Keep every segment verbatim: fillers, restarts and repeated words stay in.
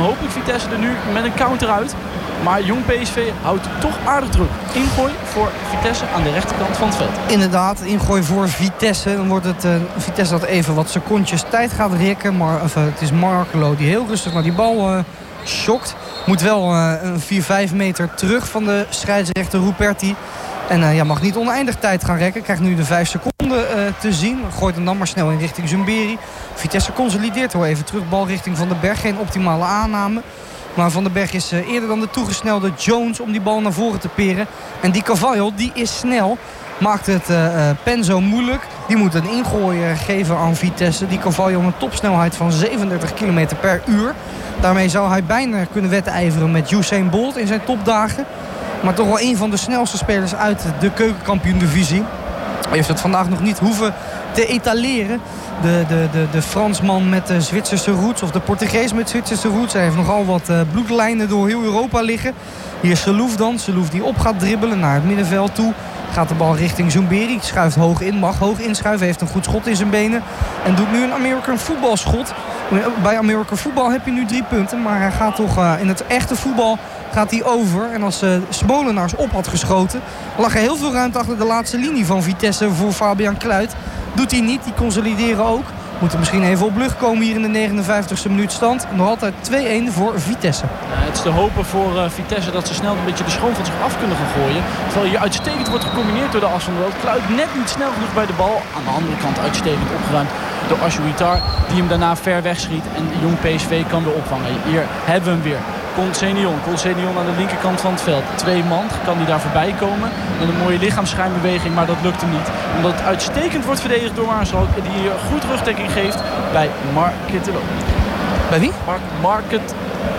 dan hopelijk Vitesse er nu met een counter uit. Maar Jong P S V houdt toch aardig druk. Ingooi voor Vitesse aan de rechterkant van het veld. Inderdaad, ingooi voor Vitesse. Dan wordt het uh, Vitesse dat even wat secondjes tijd gaat rekken. Maar of, uh, het is Markelo die heel rustig naar die bal uh, schokt. Moet wel uh, een vier vijf meter terug van de scheidsrechter Ruperti. En uh, ja, mag niet oneindig tijd gaan rekken. Krijgt nu de vijf seconden uh, te zien. Gooit hem dan maar snel in richting Zumberi. Vitesse consolideert wel even terug. Bal richting Van den Berg. Geen optimale aanname. Maar Van den Berg is uh, eerder dan de toegesnelde Jones om die bal naar voren te peren. En die Carvalho, die is snel. Maakt het uh, uh, Penzo moeilijk. Die moet een ingooi uh, geven aan Vitesse. Die Carvalho een topsnelheid van zevenendertig kilometer per uur. Daarmee zou hij bijna kunnen wedijveren met Usain Bolt in zijn topdagen. Maar toch wel een van de snelste spelers uit de keukenkampioen-divisie. Hij heeft het vandaag nog niet hoeven te etaleren. De, de, de, de Fransman met de Zwitserse roots of de Portugees met Zwitserse roots. Hij heeft nogal wat uh, bloedlijnen door heel Europa liggen. Hier is Selouf dan. Selouf die op gaat dribbelen naar het middenveld toe. Gaat de bal richting Zumberi. Schuift hoog in. Mag hoog inschuiven. Heeft een goed schot in zijn benen. En doet nu een American voetbal schot. Bij American voetbal heb je nu drie punten. Maar hij gaat toch uh, in het echte voetbal gaat hij over. En als uh, Smolenaars op had geschoten, lag er heel veel ruimte achter de laatste linie van Vitesse voor Fabian Kluit. Doet hij niet. Die consolideren ook. Moeten misschien even op lucht komen hier in de negenenvijftigste minuut stand. Nog altijd twee-een voor Vitesse. Ja, het is te hopen voor uh, Vitesse dat ze snel een beetje de schoon van zich af kunnen gaan gooien. Terwijl hier uitstekend wordt gecombineerd door de as van de veld. Kluit net niet snel genoeg bij de bal. Aan de andere kant uitstekend opgeruimd door Ashouitar. Die hem daarna ver wegschiet. En Jong P S V kan weer opvangen. Hier hebben we hem weer. Colsenion. Colsenion aan de linkerkant van het veld. Twee man. Kan hij daar voorbij komen. Met een mooie lichaamsschijnbeweging. Maar dat lukt hem niet. Omdat het uitstekend wordt verdedigd door Maarschalk. Die hier goed rugdekking geeft bij Mark Kitelo. Bij wie? Mark Market.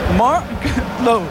Marketlo.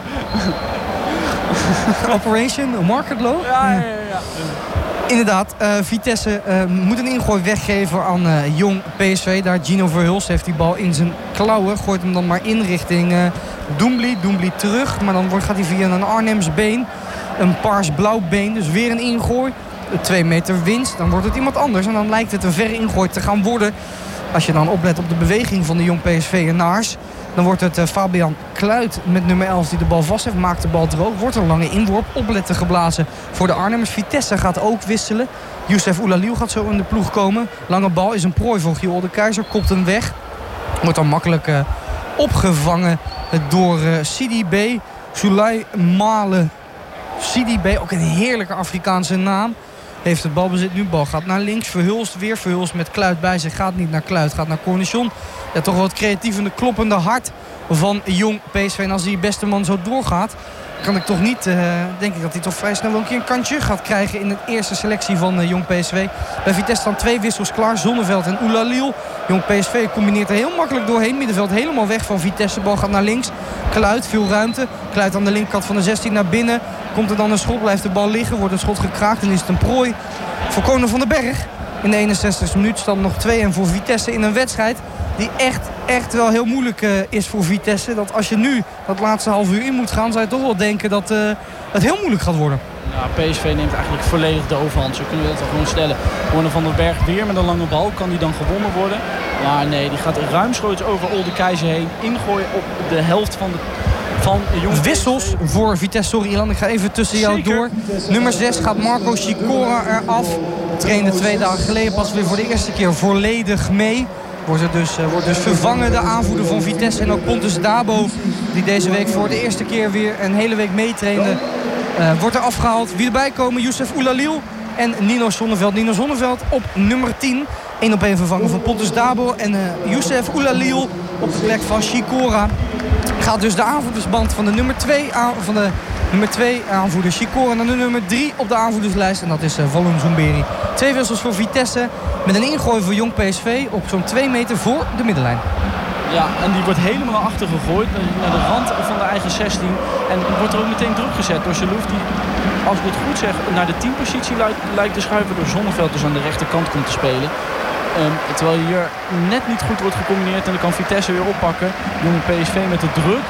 Operation Marketlo? Ja, ja, ja. ja. Inderdaad, uh, Vitesse uh, moet een ingooi weggeven aan uh, Jong P S V. Daar Gino Verhulst heeft die bal in zijn klauwen. Gooit hem dan maar in richting uh, Doumbly. Doumbly terug, maar dan wordt, gaat hij via een Arnhems been. Een paars-blauw been, dus weer een ingooi. Twee meter winst, dan wordt het iemand anders. En dan lijkt het een verre ingooi te gaan worden. Als je dan oplet op de beweging van de Jong P S V-enaars. Dan wordt het uh, Fabian Kluit met nummer elf die de bal vast heeft. Maakt de bal droog. Wordt een lange inworp. Opletten geblazen voor de Arnhemmers. Vitesse gaat ook wisselen. Youssef Oulaliou gaat zo in de ploeg komen. Lange bal is een prooi voor Giel de Keizer. Kopt hem weg. Wordt dan makkelijk uh, opgevangen door uh, Sidi B. Souley Male. Sidi B. Ook een heerlijke Afrikaanse naam. Heeft het balbezit nu. Bal gaat naar links. Verhulst weer. Verhulst met Kluit bij zich. Gaat niet naar Kluit. Gaat naar Cornichon. Ja, toch wel het creatieve kloppende hart van Jong P S V. En als die beste man zo doorgaat, kan ik toch niet, uh, denk ik dat hij toch vrij snel wel een keer een kantje gaat krijgen in de eerste selectie van uh, Jong P S V. Bij Vitesse staan twee wissels klaar. Zonneveld en Oulaliou. Jong P S V combineert er heel makkelijk doorheen. Middenveld helemaal weg van Vitesse. Bal gaat naar links. Kluit, veel ruimte. Kluit aan de linkerkant van de zestien naar binnen. Komt er dan een schot, blijft de bal liggen. Wordt een schot gekraakt en is het een prooi voor Konen van den Berg. In de eenenzestigste minuut stand nog twee-een voor Vitesse in een wedstrijd die echt, echt wel heel moeilijk uh, is voor Vitesse. Dat als je nu dat laatste half uur in moet gaan, zou je toch wel denken dat uh, het heel moeilijk gaat worden. Ja, P S V neemt eigenlijk volledig de overhand. Zo kunnen we dat wel gewoon stellen. Konen van den Berg weer met een lange bal. Kan die dan gewonnen worden? Maar nee, die gaat ruimschoots over Olde Keizer heen. Ingooien op de helft van de... Van wissels voor Vitesse. Sorry Ilan, ik ga even tussen jou Zeker. door. Nummer zes gaat Marco Sikora eraf. Trainde twee dagen geleden pas weer voor de eerste keer volledig mee. Wordt, er dus, uh, wordt dus vervangen de aanvoerder van Vitesse. En ook Pontus Dabo, die deze week voor de eerste keer weer een hele week meetrainde, uh, wordt er afgehaald. Wie erbij komen? Youssef Oulaliou en Nino Zonneveld. Nino Zonneveld op nummer tien. Eén op één vervangen van Pontus Dabo. En uh, Youssef Oulaliou op de plek van Sikora. Gaat dus de aanvoerdersband van de nummer twee aan, van de nummer twee aanvoerder Sikora naar de nummer drie op de aanvoerderslijst. En dat is uh, Volum Zumberi. Twee wissels voor Vitesse met een ingooi voor Jong P S V op zo'n twee meter voor de middenlijn. Ja, en die wordt helemaal naar achter gegooid, naar de rand van de eigen zestien. En wordt er ook meteen druk gezet door Selouf, die, als ik het goed zeg, naar de teampositie lijkt, lijkt te schuiven. Door Zonneveld dus aan de rechterkant komt te spelen. Um, terwijl hier net niet goed wordt gecombineerd en dan kan Vitesse weer oppakken. Jong P S V met de druk.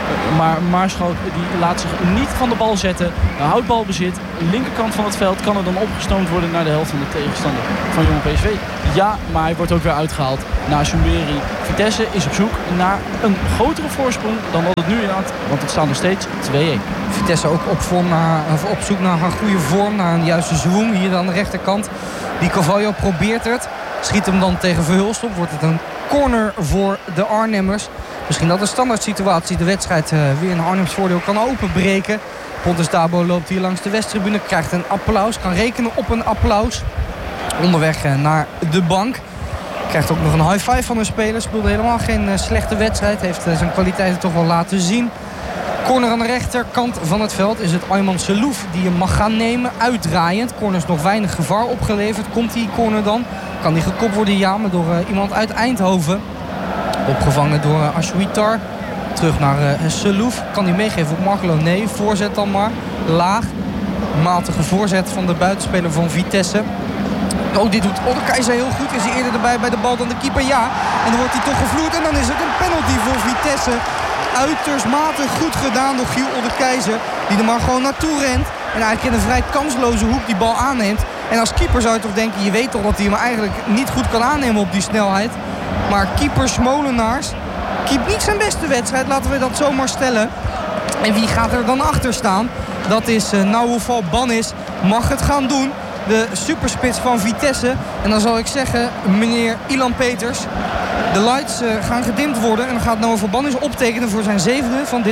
Maar Maarschalk die laat zich niet van de bal zetten. De houdt balbezit. Linkerkant van het veld kan er dan opgestoomd worden naar de helft van de tegenstander van Jong P S V. Ja, maar hij wordt ook weer uitgehaald naar Souberi. Vitesse is op zoek naar een grotere voorsprong dan dat het nu in had. Want het staat nog steeds twee-een. Vitesse ook op, vorm naar, of op zoek naar een goede vorm. Naar een juiste zwoeng hier aan de rechterkant. Die Carvalho probeert het. Schiet hem dan tegen Verhulst op. Wordt het een corner voor de Arnhemmers. Misschien dat de standaard situatie de wedstrijd uh, weer in Arnhems voordeel kan openbreken. Pontus Dabo loopt hier langs de Westtribune. Krijgt een applaus. Kan rekenen op een applaus. Onderweg uh, naar de bank. Krijgt ook nog een high five van een speler. Speelde helemaal geen uh, slechte wedstrijd. Heeft uh, zijn kwaliteiten toch wel laten zien. Corner aan de rechterkant van het veld is het Ayman Selouf die hem mag gaan nemen. Uitdraaiend. Corner is nog weinig gevaar opgeleverd. Komt die corner dan? Kan die gekopt worden? Ja, maar door uh, iemand uit Eindhoven. Opgevangen door uh, Ashwitar. Terug naar uh, Selouf. Kan hij meegeven op Markelo? Nee. Voorzet dan maar. Laag. Matige voorzet van de buitenspeler van Vitesse. Oh, dit doet Oldekijzer heel goed. Is hij eerder erbij bij de bal dan de keeper? Ja. En dan wordt hij toch gevloerd. En dan is het een penalty voor Vitesse. Uiterst matig goed gedaan door Giel Oldekijzer. Die er maar gewoon naartoe rent. En eigenlijk in een vrij kansloze hoek die bal aanneemt. En als keeper zou je toch denken, je weet toch dat hij hem eigenlijk niet goed kan aannemen op die snelheid. Maar keeper Smolenaars keept niet zijn beste wedstrijd. Laten we dat zomaar stellen. En wie gaat er dan achter staan? Dat is uh, Naoufal Bannis. Mag het gaan doen. De superspits van Vitesse. En dan zal ik zeggen, meneer Ilan Peters. De lights uh, gaan gedimd worden. En dan gaat Naoufal Bannis optekenen voor zijn zevende van dit.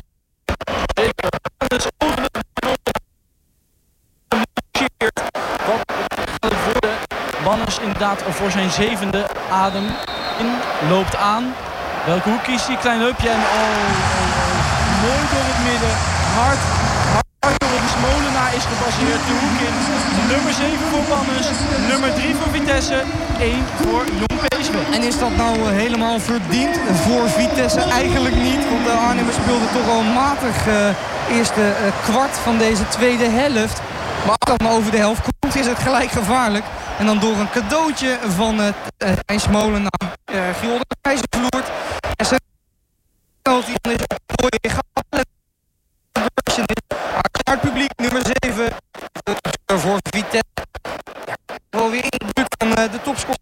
Bannis inderdaad voor zijn zevende. Adem in, loopt aan. Welke hoek kiest hij? Klein heupje en oh, oh, oh. Mooi door het midden. Hard, hard door het Smolenaar is gebaseerd. De hoek in. Nummer zeven voor Bannis. Nummer drie voor Vitesse. één voor Jong P S V. En is dat nou uh, helemaal verdiend voor Vitesse? Eigenlijk niet. Want de Arnhemmers speelden toch al matig uh, eerste uh, kwart van deze tweede helft. Maar als dat maar over de helft komt, is het gelijk gevaarlijk. En dan door een cadeautje van uh, uh, Smolenaar. Uh, Giel de Keizer vloert. En zijn penalty is een mooie gapelen. Het publiek nummer zeven voor Vitesse. Ja, wel weer in de buurt van uh, de topscorer.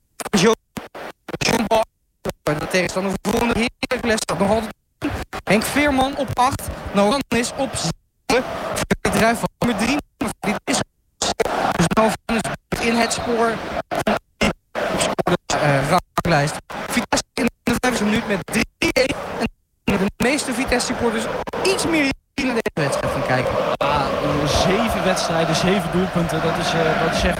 Jean Paul. De tegenstander voor de volgende Heracles staat nog altijd. Henk Veerman op acht. Nou is op zeven. Het rijf van nummer drie. Dit is dus nou in het spoor van die uh, ranglijst. Vitesse in de vijftigste minuut met drie-een. En de meeste Vitesse-supporters iets meer in deze wedstrijd gaan kijken. Ja, zeven wedstrijden, zeven doelpunten. Dat is, uh, dat is echt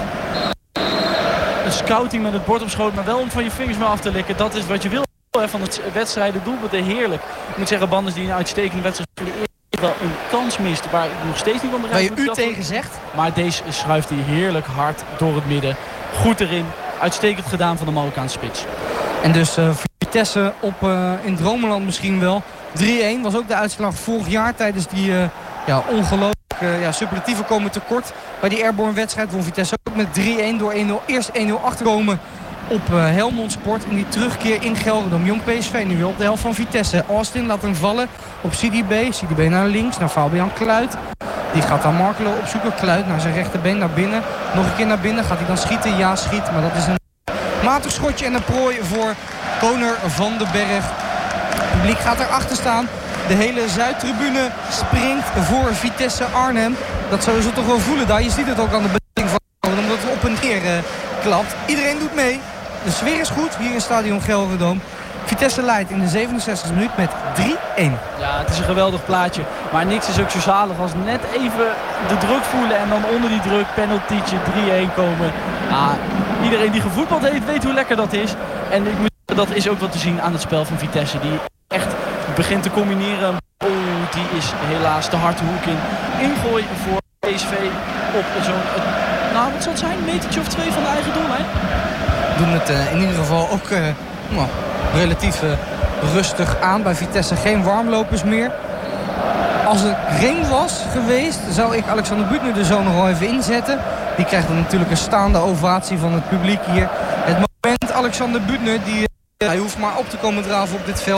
een scouting met het bord op schoot. Maar wel om van je vingers maar af te likken. Dat is wat je wil hè, van het wedstrijden. Doelpunten heerlijk. Ik moet zeggen, Bannis die een uitstekende wedstrijd voor de eerste wel een kans mist waar ik nog steeds niet van de rij. Waar je u tegen zegt. Maar deze schuift hij heerlijk hard door het midden. Goed erin. Uitstekend gedaan van de Marokkaanse spits. En dus uh, Vitesse op uh, in Dromeland misschien wel. drie-een was ook de uitslag vorig jaar tijdens die uh, ja, ongelooflijk uh, ja, superlatieve komen tekort. Bij die Airborne wedstrijd won Vitesse ook met drie-een door één nul. Eerst één nul achterkomen op uh, Helmond Sport. En die terugkeer in Gelredome. Jong P S V nu weer op de helft van Vitesse. Austin laat hem vallen op C D B. C D B naar links, naar Fabian Kluit. Die gaat dan Markelo opzoeken. Kluit naar zijn rechterbeen, naar binnen. Nog een keer naar binnen. Gaat hij dan schieten? Ja, schiet. Maar dat is een matig schotje en een prooi voor Koner van den Berg. Het publiek gaat erachter staan. De hele Zuidtribune springt voor Vitesse Arnhem. Dat zullen ze toch wel voelen daar. Je ziet het ook aan de bediening van omdat het op en neer uh, klapt. Iedereen doet mee. De sfeer is goed hier in stadion Gelredome. Vitesse leidt in de zevenenzestigste minuut met drie-een. Ja, het is een geweldig plaatje. Maar niks is ook zo zalig als net even de druk voelen en dan onder die druk penaltytje drie-een komen. Ah, iedereen die gevoetbald heeft weet hoe lekker dat is. En ik moet, dat is ook wat te zien aan het spel van Vitesse. Die echt begint te combineren. Oh, die is helaas de hard de hoek in. Ingooi voor P S V op zo'n, nou wat zal het zijn, een metertje of twee van de eigen doellijn. Doen het uh, in ieder geval ook uh, nou, relatief uh, rustig aan bij Vitesse. Geen warmlopers meer. Als het ring was geweest, zou ik Alexander Büttner er zo nog wel even inzetten. Die krijgt dan natuurlijk een staande ovatie van het publiek hier. Het moment Alexander Büttner, die, uh, hij hoeft maar op te komen draven op dit veld.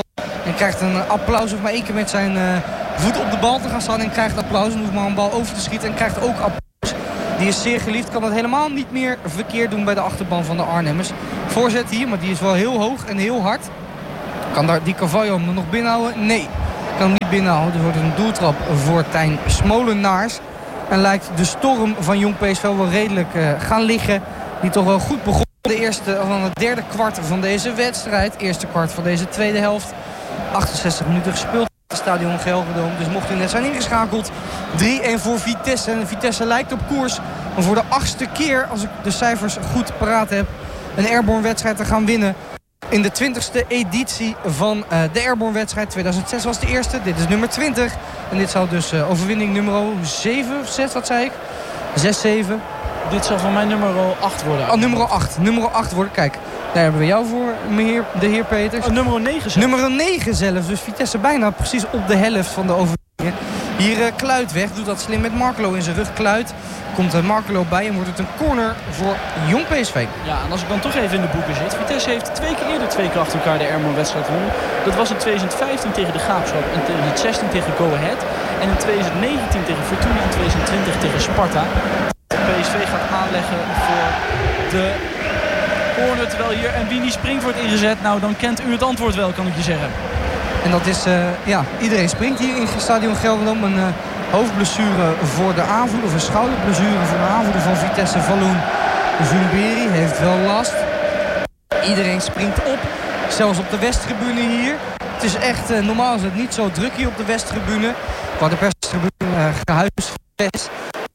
En krijgt een applaus. Hoeft maar één keer met zijn uh, voet op de bal te gaan staan. En krijgt applaus. En hoeft maar een bal over te schieten. En krijgt ook applaus. Die is zeer geliefd. Kan dat helemaal niet meer verkeerd doen bij de achterban van de Arnhemmers. Voorzet hier. Maar die is wel heel hoog en heel hard. Kan daar die Carvalho hem nog binnenhouden? Nee. Kan hem niet binnenhouden. Er wordt een doeltrap voor Tijn Smolenaars. En lijkt de storm van Jong P S V wel redelijk uh, gaan liggen. Die toch wel goed begon. De eerste van het derde kwart van deze wedstrijd. Eerste kwart van deze tweede helft. achtenzestig minuten gespeeld in het stadion Gelredome. Dus mocht u net zijn ingeschakeld. drie-een voor Vitesse. En Vitesse lijkt op koers om voor de achtste keer, als ik de cijfers goed paraat heb, een Airborne wedstrijd te gaan winnen. In de twintigste editie van uh, de Airborne wedstrijd. tweeduizend zes was de eerste. Dit is nummer twintig. En dit zou dus uh, overwinning nummer zeven of zes, wat zei ik? zes, zeven. Dit zal van mij nummer acht worden. Oh, nummer acht. Nummer acht worden. Kijk, daar hebben we jou voor, meneer, de heer Peters. Oh, nummer negen zelfs. Nummer negen zelfs. Dus Vitesse bijna precies op de helft van de overwinningen. Hier uh, Kluit weg. Doet dat slim met Markelo in zijn rug. Kluit. Komt uh, Markelo bij en wordt het een corner voor Jong P S V. Ja, en als ik dan toch even in de boeken zit. Vitesse heeft twee keer eerder twee keer achter elkaar de Airborne wedstrijd gewonnen. Dat was in tweeduizend vijftien tegen de Graafschap. En tweeduizend zestien tegen Go Ahead. En in tweeduizend negentien tegen Fortuna. En tweeduizend twintig tegen Sparta. P S V gaat aanleggen voor de corner. Terwijl hier en Wini springt wordt ingezet. Nou, dan kent u het antwoord wel, kan ik je zeggen. En dat is, uh, ja, iedereen springt hier in het stadion Gelredome. Een uh, hoofdblessure voor de aanvoerder. Of een schouderblessure voor de aanvoerder van Vitesse, Valoun Zumberi. Heeft wel last. Iedereen springt op. Zelfs op de Westtribune hier. Het is echt, uh, normaal is het niet zo druk hier op de Westtribune. Waar de perstribune uh, gehuisvest.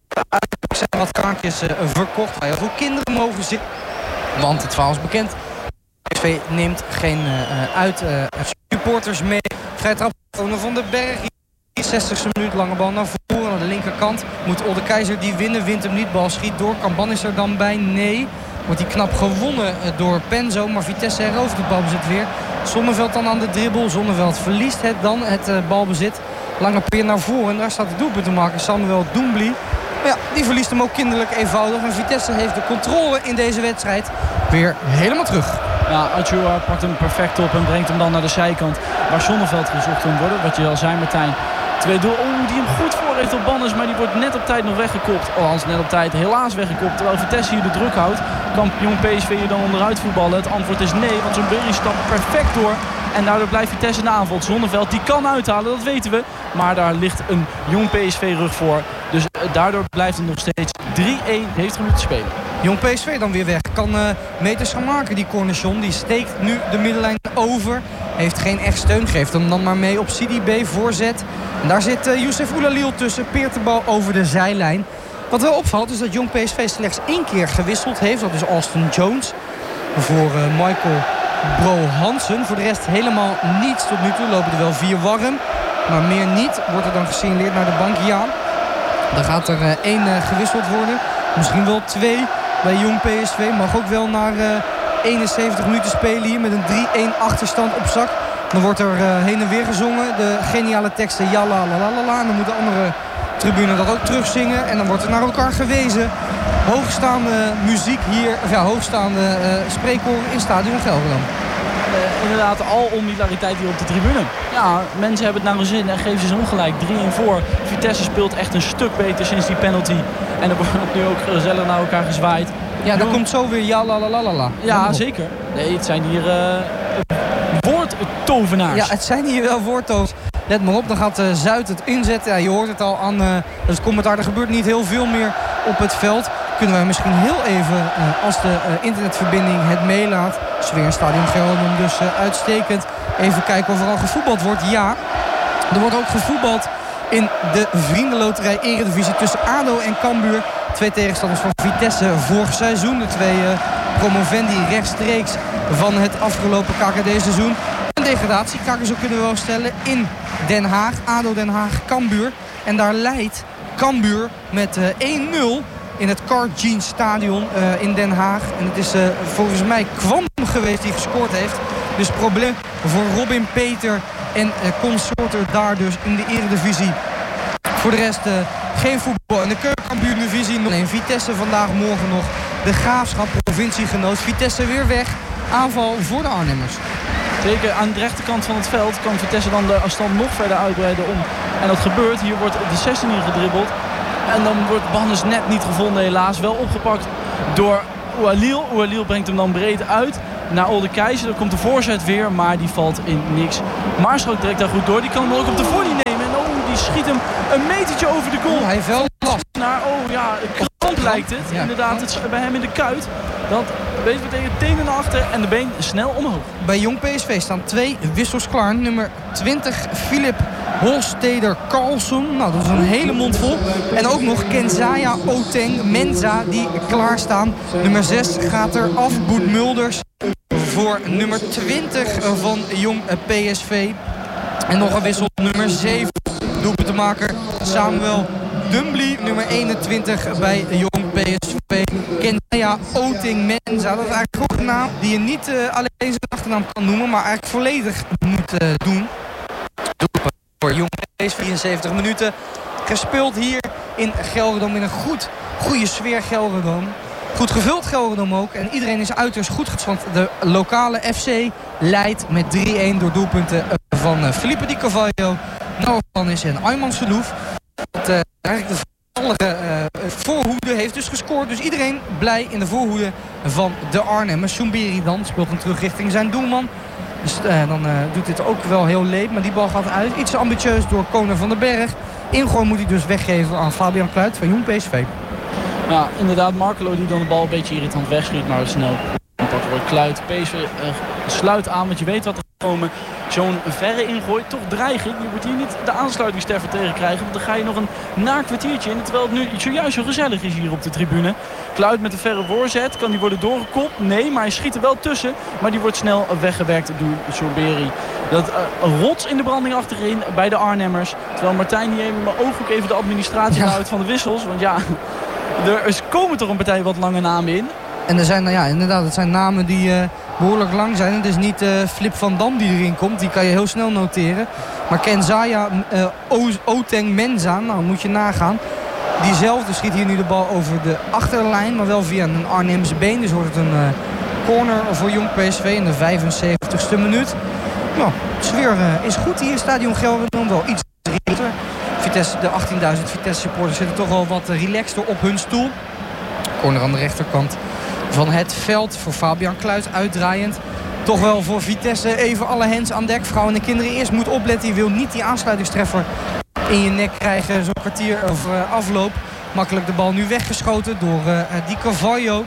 Er zijn wat kaartjes uh, verkocht waar heel veel kinderen mogen zitten. Want het verhaal is bekend. P S V neemt geen uh, uit uh, supporters mee. Vrij trap van den Berg. zestigste minuut lange bal naar voren aan de linkerkant. Moet Olde Keizer die winnen. Wint hem niet. Bal schiet door. Kamban is er dan bij? Nee. Wordt die knap gewonnen uh, door Penzo. Maar Vitesse herovert het balbezit weer. Zonneveld dan aan de dribbel. Zonneveld verliest het dan het uh, balbezit. Lange peer naar voren. En daar staat de doelpunt te maken. Samuel Doumbly. Maar ja, die verliest hem ook kinderlijk eenvoudig. En Vitesse heeft de controle in deze wedstrijd weer helemaal terug. Ja, Achua pakt hem perfect op en brengt hem dan naar de zijkant. Waar Zonneveld gezocht kan worden. Wat je al zei, Martijn. Twee doel. Oh, die hem goed voor heeft op Bannes. Maar die wordt net op tijd nog weggekopt. Oh, Hans net op tijd helaas weggekopt. Terwijl Vitesse hier de druk houdt. Kan Jong P S V hier dan onderuit voetballen? Het antwoord is nee. Want zo'n Berry stapt perfect door. En daardoor blijft Vitesse in de aanval. Zonneveld die kan uithalen, dat weten we. Maar daar ligt een Jong P S V rug voor. Dus uh, daardoor blijft het nog steeds drie-een. Heeft minuten te spelen. Jong P S V dan weer weg. Kan uh, meters gaan maken, die cornershon. Die steekt nu de middenlijn over. Heeft geen echt steun. Geeft hem dan maar mee op C D B. Voorzet. En daar zit uh, Youssef Oulalil tussen. Peert de bal over de zijlijn. Wat wel opvalt is dat Jong P S V slechts één keer gewisseld heeft. Dat is Austin Jones. Voor uh, Michael Bro Hansen. Voor de rest helemaal niets tot nu toe. Lopen er wel vier warm. Maar meer niet. Wordt er dan gesignaleerd naar de bank? Ja. Dan gaat er uh, één uh, gewisseld worden. Misschien wel twee bij Jong P S V. Mag ook wel naar uh, eenenzeventig minuten spelen hier. Met een drie-een achterstand op zak. Dan wordt er uh, heen en weer gezongen. De geniale teksten ja la la la la la. En dan moet de andere tribune dat ook terugzingen. En dan wordt er naar elkaar gewezen. Hoogstaande muziek hier. Of ja, hoogstaande uh, spreekkoor in Stadion Gelredome. Uh, inderdaad, al onhilariteit hier op de tribune. Ja, mensen hebben het naar hun zin en geven ze ongelijk. drie-een voor. Vitesse speelt echt een stuk beter sinds die penalty. En er wordt nu ook gezellig naar elkaar gezwaaid. Ja, dan komt zo weer ja la la la la la. Ja, zeker. Nee, het zijn hier uh, woordtovenaars. Ja, het zijn hier wel woordtovenaars. Let maar op, dan gaat uh, Zuid het inzetten. Ja, je hoort het al aan uh, het commentaar. Er gebeurt niet heel veel meer op het veld. Kunnen wij misschien heel even, uh, als de uh, internetverbinding het meelaat. Sfeer in Stadion Gelredome dus uh, uitstekend. Even kijken of er al gevoetbald wordt. Ja, er wordt ook gevoetbald in de Vriendenloterij Eredivisie tussen A D O en Cambuur. Twee tegenstanders van Vitesse vorig seizoen. De twee uh, promovendi rechtstreeks van het afgelopen K K D-seizoen. Een degradatiekakker, zo kunnen we wel stellen, in Den Haag. A D O Den Haag, Cambuur. En daar leidt Cambuur met uh, één nul in het Car Jeans Stadion uh, in Den Haag. En het is uh, volgens mij Kwam geweest die gescoord heeft. Dus probleem voor Robin Peter en uh, consorten daar dus in de Eredivisie. Voor de rest uh, geen voetbal in de Keukenkampioen-divisie. Alleen Vitesse vandaag, morgen nog de Graafschap, provinciegenoot. Vitesse weer weg. Aanval voor de Arnhemmers. Zeker aan de rechterkant van het veld kan Vitesse dan de afstand nog verder uitbreiden om. En dat gebeurt. Hier wordt de zestien ingedribbeld. En dan wordt Bannes net niet gevonden helaas. Wel opgepakt door Oualil. Oualil brengt hem dan breed uit naar Olde Keizer. Dan komt de voorzet weer, maar die valt in niks. Maarschalk trekt daar goed door. Die kan hem ook op de volley nemen. En oh, die schiet hem een metertje over de goal. Oh, hij heeft wel last. Naar, oh ja, kramp lijkt het. Ja. Inderdaad, het is bij hem in de kuit. Dat weet we tegen tenen naar achter en de been snel omhoog. Bij Jong P S V staan twee wissels klaar. Nummer twintig, Filip Holsteder Karlsson. Nou, dat is een hele mond vol. En ook nog Kenzaya Oteng Menza die klaarstaan. Nummer zes gaat er af. Boet Mulders voor nummer twintig van Jong P S V. En nog een wissel nummer zeven. Doelpuntenmaker Samuel Dumbly, nummer eenentwintig bij Jong P S V. Kenzaya Oteng Menza. Dat is eigenlijk ook een naam die je niet uh, alleen zijn achternaam kan noemen, maar eigenlijk volledig moet uh, doen. Voor Jong P S V, vierenzeventig minuten gespeeld hier in Gelredome. In een goed, goede sfeer Gelredome. Goed gevuld Gelredome ook. En iedereen is uiterst goed gestand. De lokale F C leidt met drie-een door doelpunten van uh, Felipe Di Carvalho, Noah Vannis en Ayman Selouf. Dat uh, eigenlijk de volledige uh, voorhoede heeft dus gescoord. Dus iedereen blij in de voorhoede van de Arnhemmers. Soemberi dan speelt hem terug richting zijn doelman. Dus uh, dan uh, doet dit ook wel heel leep. Maar die bal gaat uit. Iets te ambitieus door Koner van den Berg. Ingooi moet hij dus weggeven aan Fabian Kluit van Jong P S V. Ja, inderdaad. Markelo die dan de bal een beetje irritant wegschiet. Maar snel gepakt wordt. Kluit. P S V uh, sluit aan. Want je weet wat er komen. Zo'n verre ingooi, toch dreiging. Je moet hier niet de aansluitingsterfer tegen krijgen. Want dan ga je nog een na kwartiertje in. Terwijl het nu zojuist zo gezellig is hier op de tribune. Kluit met een verre voorzet. Kan die worden doorgekopt? Nee, maar hij schiet er wel tussen. Maar die wordt snel weggewerkt door Soemberi. Dat uh, rots in de branding achterin bij de Arnhemmers. Terwijl Martijn hier even mijn oog ook even de administratie ja. houdt van de wissels. Want ja, er komen toch een partij wat lange namen in. En er zijn, nou ja, inderdaad, het zijn namen die uh, behoorlijk lang zijn. Het is niet uh, Flip van Dam die erin komt. Die kan je heel snel noteren. Maar Kenzaya uh, Oteng Menza, nou moet je nagaan. Diezelfde schiet hier nu de bal over de achterlijn. Maar wel via een Arnhemse been. Dus wordt het een uh, corner voor Jong P S V in de vijfenzeventigste minuut. Nou, de sfeer uh, is goed hier in Stadion Gelredome. Wel iets relaxter. Vitesse, de achttienduizend Vitesse supporters zitten toch wel wat relaxter op hun stoel. Corner aan de rechterkant van het veld voor Fabian Kluit uitdraaiend. Toch wel voor Vitesse even alle hands aan dek. Vrouwen en kinderen eerst moet opletten. Je wil niet die aansluitingstreffer in je nek krijgen. Zo'n kwartier of uh, afloop. Makkelijk de bal nu weggeschoten door uh, Di Carvalho.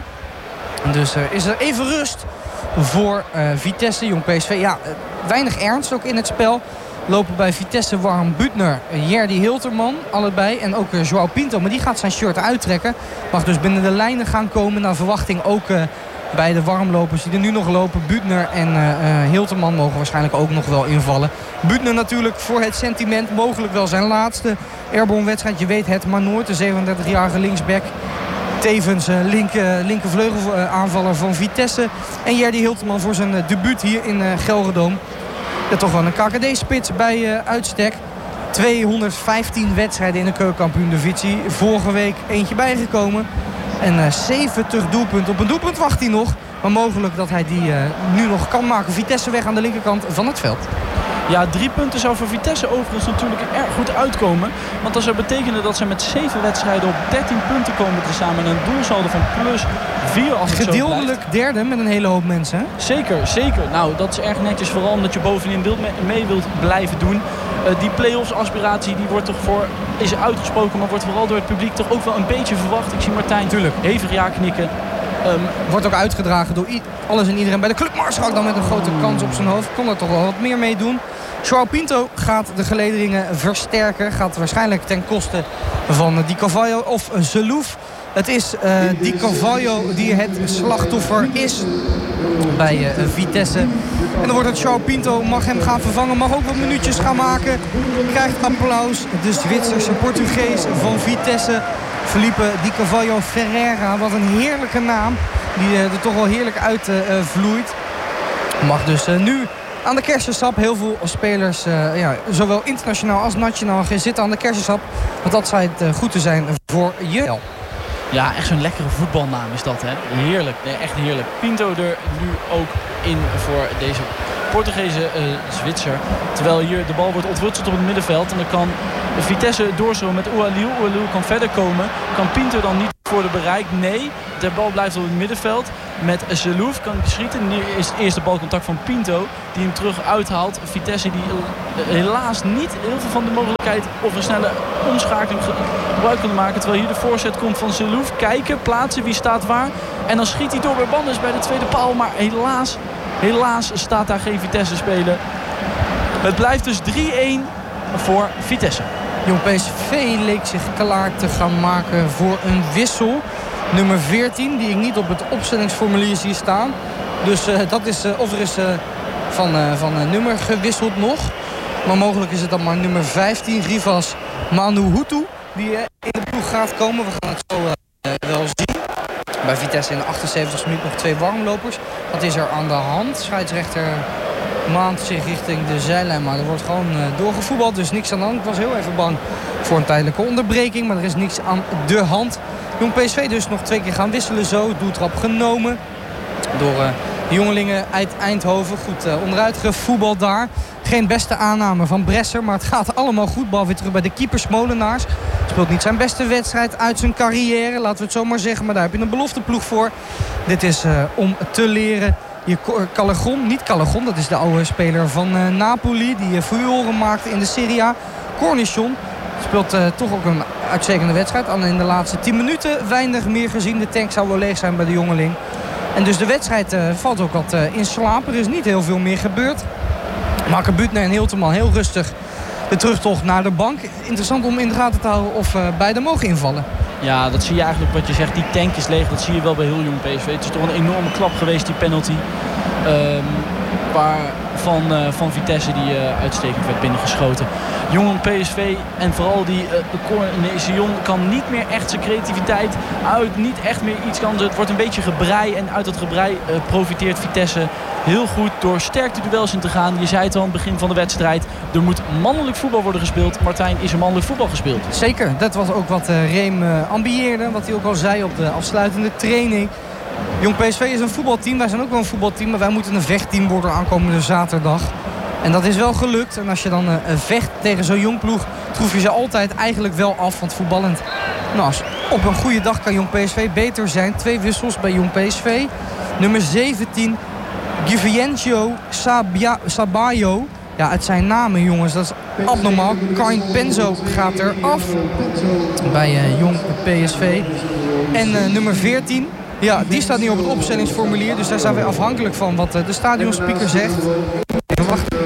Dus uh, is er even rust voor uh, Vitesse. Jong P S V. Ja, uh, weinig ernst ook in het spel. Lopen bij Vitesse Warm Butner, Jerdy Hilterman, allebei. En ook uh, Joao Pinto, maar die gaat zijn shirt uittrekken. Mag dus binnen de lijnen gaan komen. Naar verwachting ook uh, bij de warmlopers die er nu nog lopen. Butner en uh, uh, Hilterman mogen waarschijnlijk ook nog wel invallen. Butner natuurlijk voor het sentiment. Mogelijk wel zijn laatste airborne wedstrijd. Je weet het maar nooit. De zevenendertigjarige linksback. Tevens uh, linker, linkervleugelaanvaller van Vitesse. En Jerdy Hilterman voor zijn uh, debuut hier in uh, Gelredome. Ja, toch wel een K K D-spits bij uh, uitstek. tweehonderdvijftien wedstrijden in de keukenkampioen-divisie. Vorige week eentje bijgekomen. En uh, zeventig doelpunten. Op een doelpunt wacht hij nog. Maar mogelijk dat hij die uh, nu nog kan maken. Vitesse weg aan de linkerkant van het veld. Ja, drie punten zou voor Vitesse overigens natuurlijk erg goed uitkomen. Want dat zou betekenen dat ze met zeven wedstrijden op dertien punten komen te staan. Met een doelsaldo van plus vier als het gedeeltelijk zo derde met een hele hoop mensen. Hè? Zeker, zeker. Nou, dat is erg netjes. Vooral omdat je bovenin wilt mee wilt blijven doen. Uh, die play-offs aspiratie die wordt toch voor, is uitgesproken, maar wordt vooral door het publiek toch ook wel een beetje verwacht. Ik zie Martijn Tuurlijk. hevig ja knikken. Um, wordt ook uitgedragen door alles en iedereen bij de club. Maarschalk dan met een grote kans op zijn hoofd. Kon er toch wel wat meer mee doen. Joao Pinto gaat de gelederingen versterken. Gaat waarschijnlijk ten koste van Di Carvalho of Selouf. Het is uh, Di Carvalho die het slachtoffer is bij uh, Vitesse. En dan wordt het Joao Pinto, mag hem gaan vervangen. Mag ook wat minuutjes gaan maken. Krijgt applaus. De Zwitserse Portugees van Vitesse. Felipe Di Carvalho Ferreira. Wat een heerlijke naam. Die uh, er toch wel heerlijk uit uh, vloeit. Mag dus uh, nu aan de kersensap. Heel veel spelers, uh, ja, zowel internationaal als nationaal, zitten aan de kersensap. Want dat schijnt uh, goed te zijn voor je. Ja, echt zo'n lekkere voetbalnaam is dat, hè. Heerlijk, nee, echt heerlijk. Pinto er nu ook in voor deze Portugese uh, Zwitser. Terwijl hier de bal wordt ontwutseld op het middenveld. En dan kan Vitesse doorstromen met Oualil. Oualil kan verder komen. Kan Pinto dan niet worden bereikt? Nee. De bal blijft op het middenveld. Met Zelouf kan hij schieten. Nu is het eerste balcontact van Pinto. Die hem terug uithaalt. Vitesse die helaas niet heel veel van de mogelijkheid of een snelle omschakeling gebruik kunnen maken. Terwijl hier de voorzet komt van Zelouf. Kijken, plaatsen, wie staat waar. En dan schiet hij door bij Bannis bij de tweede paal. Maar helaas, helaas staat daar geen Vitesse speler. Het blijft dus drie-een voor Vitesse. Jong P S V leek zich klaar te gaan maken voor een wissel. Nummer veertien, die ik niet op het opstellingsformulier zie staan. Dus uh, dat is, uh, of er is uh, van, uh, van uh, nummer gewisseld nog. Maar mogelijk is het dan maar nummer vijftien, Rivas Manuhutu, die uh, in de ploeg gaat komen. We gaan het zo uh, wel zien. Bij Vitesse in de achtenzeventigste minuut nog twee warmlopers. Wat is er aan de hand? Scheidsrechter maant zich richting de zijlijn, maar er wordt gewoon uh, doorgevoetbald. Dus niks aan de hand. Ik was heel even bang voor een tijdelijke onderbreking, maar er is niks aan de hand. Jong P S V dus nog twee keer gaan wisselen zo. Doeltrap genomen door uh, de jongelingen uit Eindhoven. Goed uh, onderuit gevoetbald daar. Geen beste aanname van Bresser, maar het gaat allemaal goed. Bal weer terug bij de keeper Smolenaars. Speelt niet zijn beste wedstrijd uit zijn carrière, laten we het zo maar zeggen. Maar daar heb je een belofteploeg voor. Dit is uh, om te leren. Hier Callejon, niet Callejon, dat is de oude speler van uh, Napoli. Die uh, furoren maakte in de Serie A. Cornichon speelt uh, toch ook een uitstekende wedstrijd. Al in de laatste tien minuten weinig meer gezien. De tank zou wel leeg zijn bij de jongeling. En dus de wedstrijd uh, valt ook wat uh, in slaap. Er is niet heel veel meer gebeurd. Maken Butner en Hilterman heel rustig de terugtocht naar de bank. Interessant om in de gaten te houden of uh, beide mogen invallen. Ja, dat zie je eigenlijk wat je zegt. Die tank is leeg. Dat zie je wel bij heel Jong P S V. Het is toch een enorme klap geweest, die penalty. Um, waar van, uh, van Vitesse die uh, uitstekend werd binnengeschoten. Jong P S V en vooral die uh, Cornelissen kan niet meer echt zijn creativiteit uit. Niet echt meer iets kan. Het wordt een beetje gebrei. En uit dat gebrei uh, profiteert Vitesse heel goed door sterk de duels in te gaan. Je zei het al aan het begin van de wedstrijd. Er moet mannelijk voetbal worden gespeeld. Martijn, is er mannelijk voetbal gespeeld? Zeker. Dat was ook wat uh, Reem uh, ambieerde. Wat hij ook al zei op de afsluitende training. Jong P S V is een voetbalteam. Wij zijn ook wel een voetbalteam. Maar wij moeten een vechtteam worden aankomende zaterdag. En dat is wel gelukt. En als je dan uh, vecht tegen zo'n jong ploeg, troef je ze altijd eigenlijk wel af. Want voetballend, nou, op een goede dag kan Jong P S V beter zijn. Twee wissels bij Jong P S V. Nummer zeventien, Giviencio Sabayo. Ja, het zijn namen, jongens. Dat is abnormaal. Kain Penzo gaat er af bij uh, Jong P S V. En uh, nummer veertien. Ja, die staat nu op het opstellingsformulier. Dus daar zijn we afhankelijk van wat uh, de stadionspeaker zegt. Even wachten.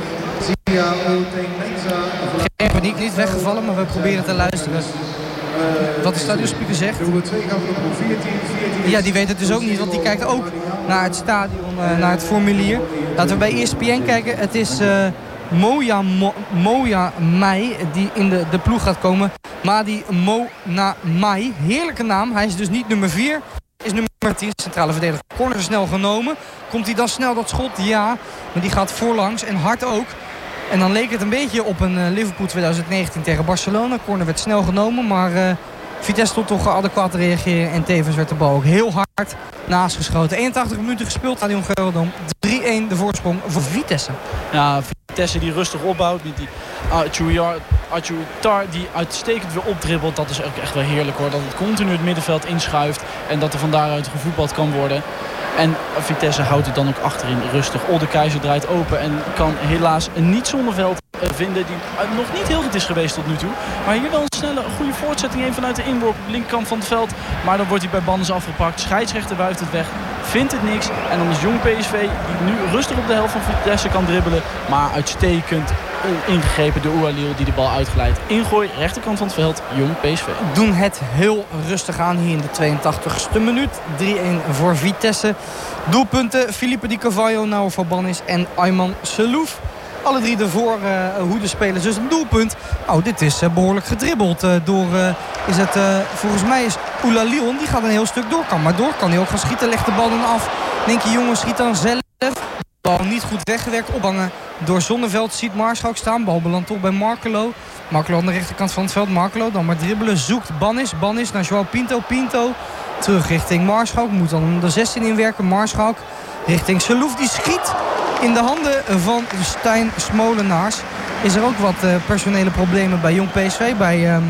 Geen paniek, niet weggevallen, maar we proberen te luisteren wat de stadionspeaker zegt. Ja, die weet het dus ook niet, want die kijkt ook naar het stadion, uh, naar het formulier. Laten we bij E S P N kijken. Het is uh, Moya, Mo, Moya Mai die in de, de ploeg gaat komen. Madi Mona Mai, heerlijke naam. Hij is dus niet nummer vier, is nummer tien, centrale verdediger. Corner snel genomen. Komt hij dan snel dat schot? Ja, maar die gaat voorlangs en hard ook. En dan leek het een beetje op een uh, Liverpool twintig negentien tegen Barcelona. Corner werd snel genomen, maar uh, Vitesse stond toch adequaat te reageren. En tevens werd de bal ook heel hard naast geschoten. eenentachtig minuten gespeeld, Stadion Gelredome. drie-een de voorsprong voor Vitesse. Ja, Vitesse die rustig opbouwt. Met die Achouitar die uitstekend weer opdribbelt. Dat is ook echt wel heerlijk hoor. Dat het continu het middenveld inschuift. En dat er van daaruit gevoetbald kan worden. En Vitesse houdt het dan ook achterin rustig. Olde Keizer draait open en kan helaas niet Zonneveld vinden. Die nog niet heel goed is geweest tot nu toe. Maar hier wel een snelle, goede voortzetting. Even vanuit de inworp op de linkerkant van het veld. Maar dan wordt hij bij Bannis afgepakt. Scheidsrechter wuift het weg. Vindt het niks. En dan is Jong P S V die nu rustig op de helft van Vitesse kan dribbelen. Maar uitstekend ingegrepen door Oualil die de bal uitglijdt. Ingooi, rechterkant van het veld, Jong P S V. Doen het heel rustig aan hier in de tweeëntachtigste minuut. drie-een voor Vitesse. Doelpunten, Felipe Di Carvalho, Nauer van Bannis en Ayman Selouf. Alle drie de voorhoedespelers. Dus een doelpunt. Oh, dit is uh, behoorlijk gedribbeld uh, door... Uh, is het, uh, volgens mij is Oualil, die gaat een heel stuk door. Kan maar door, kan hij ook gaan schieten. Legt de bal dan af. Denk je, jongen, schiet dan zelf. Bal niet goed weggewerkt. Ophangen door Zonneveld. Ziet Maarschalk staan. Bal belandt toch bij Markelo. Markelo aan de rechterkant van het veld. Markelo dan maar dribbelen. Zoekt Bannis. Bannis naar João Pinto. Pinto terug richting Maarschalk. Moet dan de zestien inwerken. Maarschalk richting Selouf. Die schiet. In de handen van Stijn Smolenaars is er ook wat uh, personele problemen bij Jong P S V. Bij um,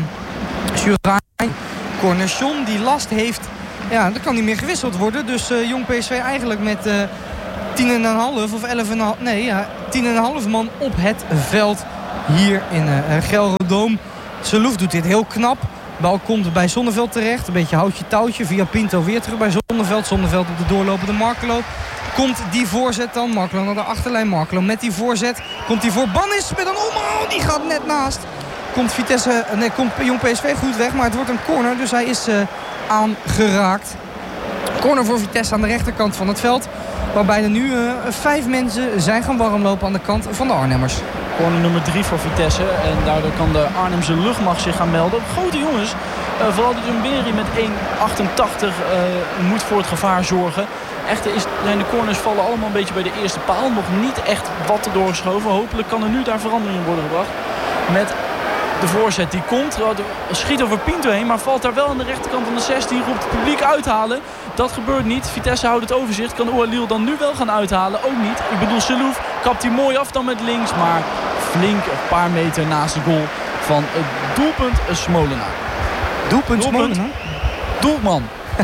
Jurijn Cornechon die last heeft. Ja, dat kan niet meer gewisseld worden. Dus uh, Jong P S V eigenlijk met uh, tien en een half of elf en een half, nee, ja, tien en een half man op het veld hier in uh, Gelredome. Selouf doet dit heel knap. Bal komt bij Zonneveld terecht. Een beetje houtje touwtje via Pinto weer terug bij Zonneveld. Zonneveld op de doorlopende Markelo. Komt die voorzet dan. Markelo naar de achterlijn. Markelo met die voorzet. Komt hij voor Bannis met een omhaal. Die gaat net naast. Komt Vitesse, nee, komt Jong P S V goed weg. Maar het wordt een corner. Dus hij is uh, aangeraakt. Corner voor Vitesse aan de rechterkant van het veld. Waarbij er nu uh, vijf mensen zijn gaan warmlopen aan de kant van de Arnhemmers. Corner nummer drie voor Vitesse. En daardoor kan de Arnhemse luchtmacht zich gaan melden. Grote jongens. Uh, vooral de Dumberi met één achtentachtig uh, moet voor het gevaar zorgen. Echter is, zijn de corners vallen allemaal een beetje bij de eerste paal. Nog niet echt wat te doorgeschoven. Hopelijk kan er nu daar verandering in worden gebracht. Met de voorzet die komt. Schiet over Pinto heen. Maar valt daar wel aan de rechterkant van de zestien. Roept het publiek uithalen. Dat gebeurt niet. Vitesse houdt het overzicht. Kan Oualil dan nu wel gaan uithalen? Ook niet. Ik bedoel, Selouf kapt hij mooi af dan met links. Maar flink een paar meter naast de goal van het doelpunt Smolenaar. Doelpunt Smolenaar? Doelman.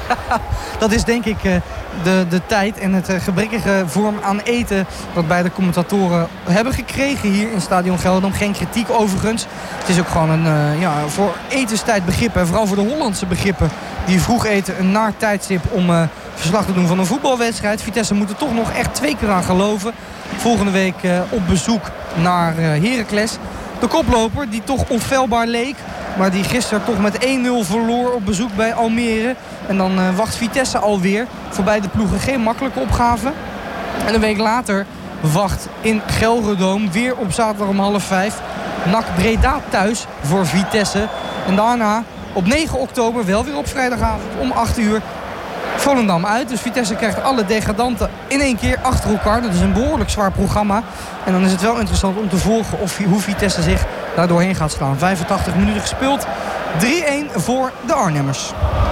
Dat is denk ik uh, de, de tijd en het uh, gebrekkige vorm aan eten dat beide commentatoren hebben gekregen hier in Stadion Gelredome. Geen kritiek overigens. Het is ook gewoon een uh, ja, voor etenstijd begrip en vooral voor de Hollandse begrippen die vroeg eten een naar tijdstip om uh, verslag te doen van een voetbalwedstrijd. Vitesse moet er toch nog echt twee keer aan geloven. Volgende week uh, op bezoek naar uh, Heracles. De koploper die toch onfeilbaar leek. Maar die gisteren toch met één nul verloor op bezoek bij Almere. En dan uh, wacht Vitesse alweer. Voor beide ploegen geen makkelijke opgave. En een week later wacht in Gelredome weer op zaterdag om half vijf. N A C Breda thuis voor Vitesse. En daarna op negen oktober, wel weer op vrijdagavond om acht uur... Volendam uit. Dus Vitesse krijgt alle degradanten in één keer achter elkaar. Dat is een behoorlijk zwaar programma. En dan is het wel interessant om te volgen of, hoe Vitesse zich daar doorheen gaat slaan. vijfentachtig minuten gespeeld. drie-één voor de Arnhemmers.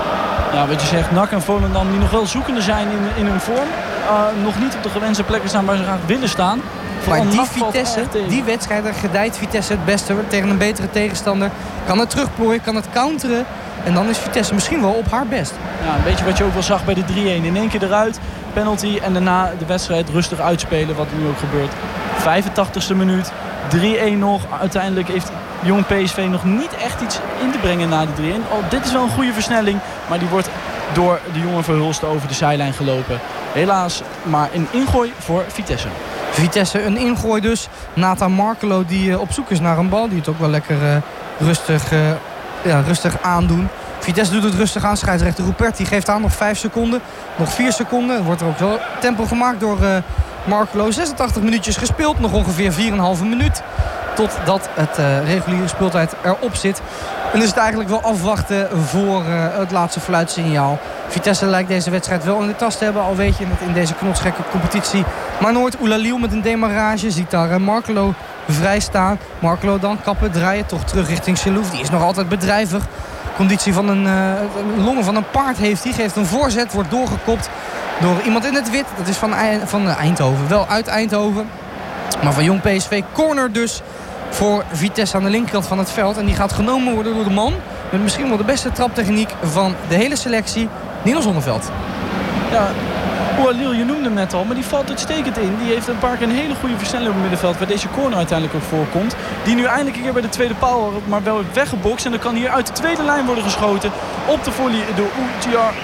Ja, wat je zegt, N A C en Volendam die nog wel zoekende zijn in, in hun vorm. Uh, nog niet op de gewenste plekken staan waar ze graag willen staan. Maar die Vitesse, die wedstrijden gedijt Vitesse het beste tegen een betere tegenstander. Kan het terugplooien, kan het counteren. En dan is Vitesse misschien wel op haar best. Ja, een beetje wat je ook wel zag bij de drie-één. In één keer eruit, penalty en daarna de wedstrijd rustig uitspelen. Wat nu ook gebeurt. vijfentachtigste minuut, drie-één nog. Uiteindelijk heeft Jong P S V nog niet echt iets in te brengen na de drie-één. Oh, dit is wel een goede versnelling, maar die wordt door de jonge Verhulst over de zijlijn gelopen. Helaas maar een ingooi voor Vitesse. Vitesse een ingooi dus. Nathan Markelo die uh, op zoek is naar een bal. Die het ook wel lekker uh, rustig, uh, ja, rustig aandoen. Vitesse doet het rustig aan. Scheidsrechter Ruperti geeft aan nog vijf seconden. Nog vier seconden. Er wordt er ook wel tempo gemaakt door uh, Markelo. zesentachtig minuutjes gespeeld. Nog ongeveer vier komma vijf minuut. Totdat het uh, reguliere speeltijd erop zit. En dus het eigenlijk wel afwachten voor uh, het laatste fluitsignaal. Vitesse lijkt deze wedstrijd wel in de tas te hebben. Al weet je het in deze knotsgekke competitie. Maar nooit Oulalil met een demarrage. Ziet daar uh, Markelo vrij staan. Markelo dan kappen, draaien. Toch terug richting Selouf. Die is nog altijd bedrijvig. Conditie van een uh, longen van een paard heeft hij. Geeft een voorzet. Wordt doorgekopt door iemand in het wit. Dat is van, van Eindhoven. Wel uit Eindhoven. Maar van Jong P S V corner dus voor Vitesse aan de linkerkant van het veld. En die gaat genomen worden door de man met misschien wel de beste traptechniek van de hele selectie. Niels Zonneveld. Ja, Oualil, je noemde hem net al, maar die valt uitstekend in. Die heeft een paar keer een hele goede versnelling op het middenveld, waar deze corner uiteindelijk ook voorkomt. Die nu eindelijk een keer bij de tweede paal, maar wel weggebokst. En dan kan hier uit de tweede lijn worden geschoten op de volley door Outiar.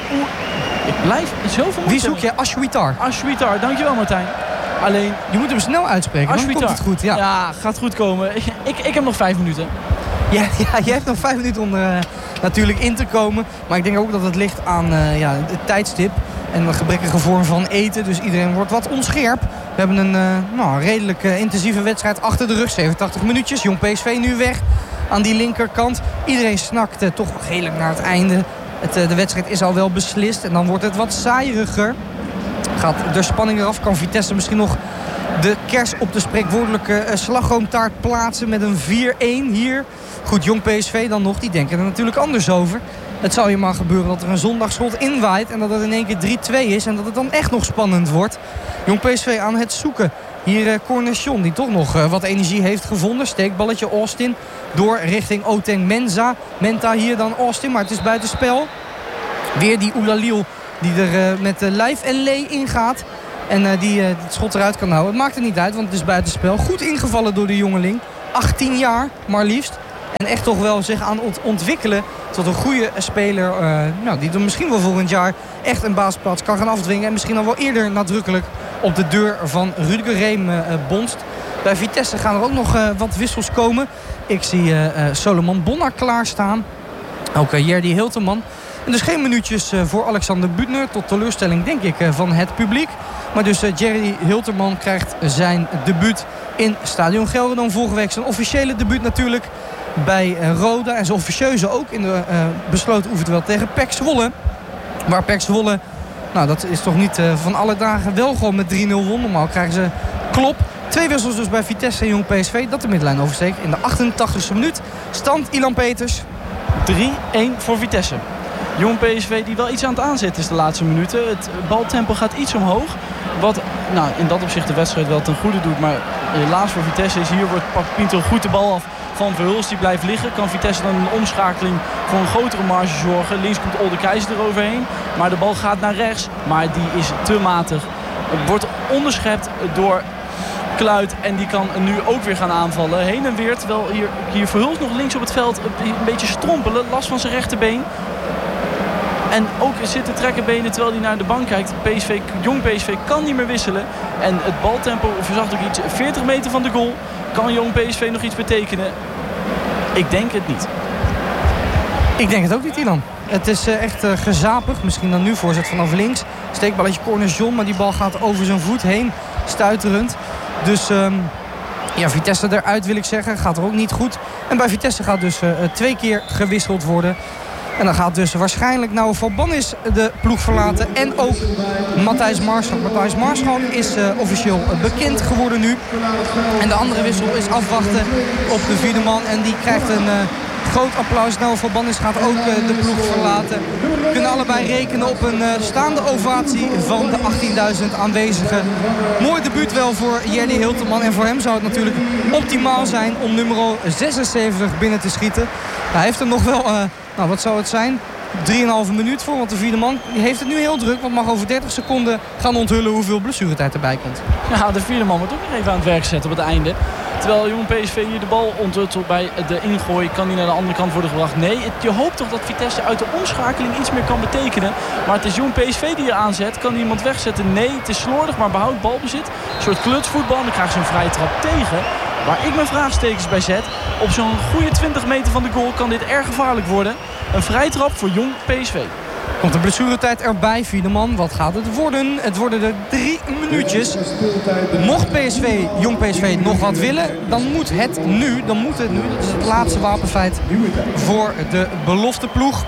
Ik blijf zoveel moeite. Wie zoek je? Ashwitar. Ashwitar, dankjewel Martijn. Alleen, je moet hem snel uitspreken, dan komt het goed. Ja, ja gaat goed komen. Ik, ik, ik heb nog vijf minuten. Ja, ja, je hebt nog vijf minuten om er uh, natuurlijk in te komen. Maar ik denk ook dat het ligt aan uh, ja, het tijdstip en een gebrekkige vorm van eten. Dus iedereen wordt wat onscherp. We hebben een uh, nou, redelijk uh, intensieve wedstrijd achter de rug. zevenentachtig minuutjes. Jong P S V nu weg aan die linkerkant. Iedereen snakt uh, toch redelijk naar het einde. Het, uh, de wedstrijd is al wel beslist. En dan wordt het wat saaieriger. Gaat de spanning eraf. Kan Vitesse misschien nog de kers op de spreekwoordelijke uh, slagroomtaart plaatsen met een vier-één hier. Goed, Jong P S V dan nog. Die denken er natuurlijk anders over. Het zou je maar gebeuren dat er een zondagschot inwaait en dat het in één keer drie-twee is en dat het dan echt nog spannend wordt. Jong P S V aan het zoeken Hier uh, Cornichon die toch nog uh, wat energie heeft gevonden. Steekballetje Austin door richting Oteng Mensa. Menta hier dan Austin, maar het is buitenspel. Weer die Oulalil die er uh, met uh, lijf en lee ingaat. En uh, die uh, het schot eruit kan houden. Het maakt er niet uit, want het is buitenspel. Goed ingevallen door de jongeling. achttien jaar, maar liefst. En echt toch wel zich aan ont ontwikkelen tot een goede speler. Uh, nou, die er misschien wel volgend jaar echt een basisplaats kan gaan afdwingen. En misschien al wel eerder nadrukkelijk op de deur van Rudiger Reem uh, bonst. Bij Vitesse gaan er ook nog uh, wat wissels komen. Ik zie uh, uh, Solomon Bonna klaarstaan. Ook uh, Jerdy Hilterman. En dus geen minuutjes uh, voor Alexander Büttner. Tot teleurstelling denk ik uh, van het publiek. Maar dus uh, Jerry Hilterman krijgt zijn debuut in Stadion Gelredome. Vorige week zijn officiële debuut natuurlijk bij uh, Roda. En zijn officieuze ook in de uh, besloten oefenduel tegen P E C Zwolle. Waar P E C Zwolle, nou dat is toch niet uh, van alle dagen wel gewoon met drie nul won. Normaal krijgen ze klop. Twee wissels dus bij Vitesse en Jong P S V. Dat de middenlijn oversteekt in de achtentachtigste minuut. Stand Ilan Peters. drie een voor Vitesse. Jong P S V die wel iets aan het aanzetten is de laatste minuten. Het baltempo gaat iets omhoog. Wat nou, in dat opzicht de wedstrijd wel ten goede doet. Maar helaas voor Vitesse is hier wordt pakt Pinto goed de bal af van Verhulst. Die blijft liggen. Kan Vitesse dan in de omschakeling voor een grotere marge zorgen. Links komt Olde Keizer eroverheen. Maar de bal gaat naar rechts. Maar die is te matig. Het wordt onderschept door Kluit. En die kan nu ook weer gaan aanvallen. Heen en weer. Terwijl hier, hier Verhulst nog links op het veld een beetje strompelen. Last van zijn rechterbeen. En ook zitten trekkenbenen terwijl hij naar de bank kijkt. P S V, Jong P S V kan niet meer wisselen. En het baltempo verzacht ook iets. veertig meter van de goal. Kan Jong P S V nog iets betekenen? Ik denk het niet. Ik denk het ook niet, Ilan. Het is uh, echt uh, gezapig. Misschien dan nu voorzet vanaf links. Steekballetje Cornichon, maar die bal gaat over zijn voet heen. Stuiterend. Dus um, ja, Vitesse eruit wil ik zeggen. Gaat er ook niet goed. En bij Vitesse gaat dus uh, twee keer gewisseld worden. En dan gaat dus waarschijnlijk nou Van Bannis de ploeg verlaten. En ook Matthijs Maarschalk. Matthijs Maarschalk is uh, officieel bekend geworden nu. En de andere wissel is afwachten op de vierde man. En die krijgt een uh, groot applaus. Nou, Van Bannis gaat ook uh, de ploeg verlaten. We kunnen allebei rekenen op een uh, staande ovatie van de achttienduizend aanwezigen. Mooi debuut wel voor Jerdy Hilterman. En voor hem zou het natuurlijk optimaal zijn om nummer zesenzeventig binnen te schieten. Hij heeft er nog wel... Uh, Nou, wat zou het zijn? drieënhalve minuut voor, want de vierde man die heeft het nu heel druk. Want mag over dertig seconden gaan onthullen hoeveel blessuretijd erbij komt. Ja, de vierde man wordt ook nog even aan het werk zetten op het einde. Terwijl Jong P S V hier de bal onthutselt bij de ingooi. Kan die naar de andere kant worden gebracht? Nee, het, je hoopt toch dat Vitesse uit de omschakeling iets meer kan betekenen. Maar het is Jong P S V die je aanzet. Kan iemand wegzetten? Nee, het is slordig, maar behoudt balbezit. Een soort klutsvoetbal. En dan krijgt ze een vrije trap tegen. Waar ik mijn vraagstekens bij zet. Op zo'n goede twintig meter van de goal kan dit erg gevaarlijk worden. Een vrije trap voor Jong P S V. Komt de blessuretijd erbij, vierde man. Wat gaat het worden? Het worden er drie minuutjes. Mocht P S V, Jong P S V nog wat willen, dan moet het nu. Dan moet het nu. Dat is het laatste wapenfeit voor de belofteploeg.